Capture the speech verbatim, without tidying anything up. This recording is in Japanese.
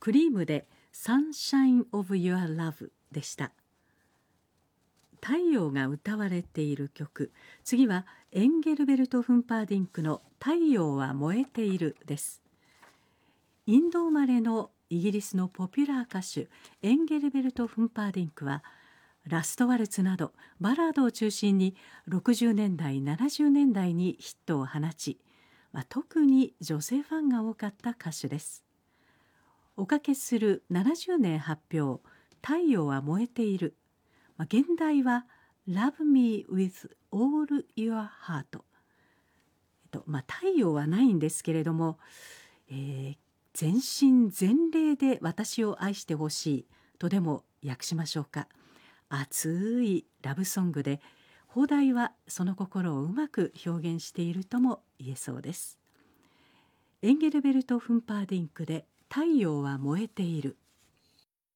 クリームで Sunshine of Your Love でした。太陽が歌われている曲、次はエンゲルベルト・フンパーディンクの太陽は燃えているです。インド生まれのイギリスのポピュラー歌手エンゲルベルト・フンパーディンクはラストワルツなどバラードを中心にろくじゅうねんだいななじゅうねんだいにヒットを放ち、まあ、特に女性ファンが多かった歌手です。おかけするななじゅうねん発表太陽は燃えている、まあ、現代は Love me with all your heart、えっとまあ、太陽はないんですけれども、えー、全身全霊で私を愛してほしいとでも訳しましょうか。熱いラブソングで邦題はその心をうまく表現しているとも言えそうです。エンゲルベルト・フンパーディンクで太陽は燃えている。